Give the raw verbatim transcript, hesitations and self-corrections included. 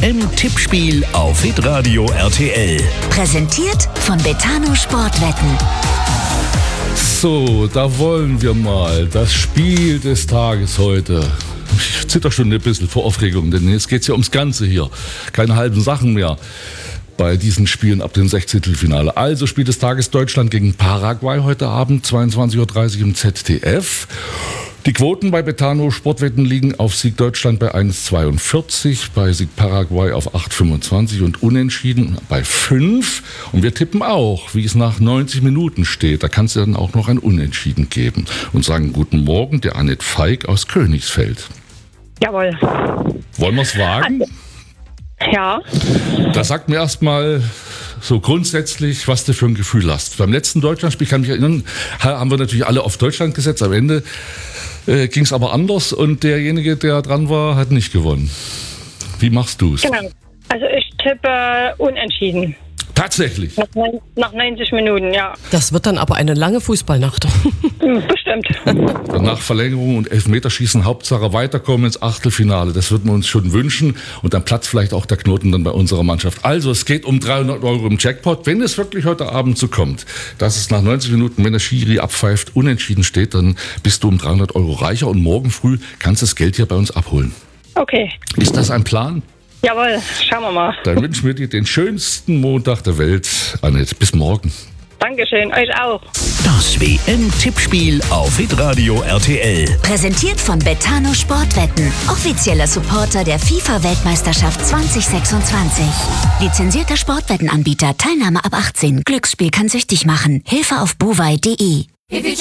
M-Tippspiel auf Hitradio R T L. Präsentiert von Betano Sportwetten. So, da wollen wir mal das Spiel des Tages heute. Ich zitter schon ein bisschen vor Aufregung, denn jetzt geht es ja ums Ganze hier. Keine halben Sachen mehr bei diesen Spielen ab dem Sechzehntelfinale. Also Spiel des Tages Deutschland gegen Paraguay heute Abend, zweiundzwanzig Uhr dreißig im Z D F. Die Quoten bei Betano Sportwetten liegen auf Sieg Deutschland bei eins Komma zweiundvierzig, bei Sieg Paraguay auf acht Komma fünfundzwanzig und Unentschieden bei fünf. Und wir tippen auch, wie es nach neunzig Minuten steht. Da kann es dann auch noch ein Unentschieden geben. Und sagen guten Morgen der Annette Feig aus Königsfeld. Jawohl. Wollen wir es wagen? Ja. Da sagt mir erstmal so grundsätzlich, was du für ein Gefühl hast. Beim letzten Deutschlandspiel, kann ich mich erinnern, haben wir natürlich alle auf Deutschland gesetzt. Am Ende äh, ging es aber anders und derjenige, der dran war, hat nicht gewonnen. Wie machst du es? Genau. Also ich tippe unentschieden. Tatsächlich? Nach, neun, nach neunzig Minuten, ja. Das wird dann aber eine lange Fußballnacht. Bestimmt. Nach Verlängerung und Elfmeterschießen, Hauptsache weiterkommen ins Achtelfinale. Das würden wir uns schon wünschen. Und dann platzt vielleicht auch der Knoten dann bei unserer Mannschaft. Also es geht um dreihundert Euro im Jackpot. Wenn es wirklich heute Abend so kommt, dass es nach neunzig Minuten, wenn der Schiri abpfeift, unentschieden steht, dann bist du um dreihundert Euro reicher. Und morgen früh kannst du das Geld hier bei uns abholen. Okay. Ist das ein Plan? Jawohl, schauen wir mal. Dann wünschen wir dir den schönsten Montag der Welt, Annette. Bis morgen. Dankeschön, euch auch. Das W M-Tippspiel auf Hitradio R T L. Präsentiert von Betano Sportwetten. Offizieller Supporter der FIFA-Weltmeisterschaft zwanzig sechsundzwanzig. Lizenzierter Sportwettenanbieter. Teilnahme ab achtzehn. Glücksspiel kann süchtig machen. Hilfe auf bovai punkt de.